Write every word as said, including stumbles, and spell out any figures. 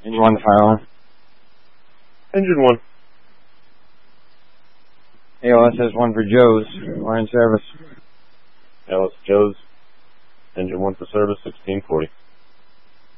Engine one, fire alarm. Engine one. A L S S one for Joe's. We're in service. Alice Joe's. Engine one for service, sixteen forty.